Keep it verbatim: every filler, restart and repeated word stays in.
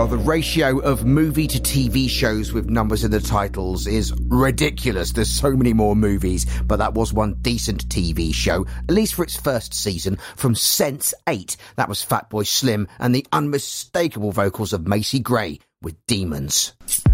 Well, the ratio of movie to T V shows with numbers in the titles is ridiculous. There's so many more movies, but that was one decent T V show, at least for its first season, from Sense eight. That was Fatboy Slim and the unmistakable vocals of Macy Gray with Demons.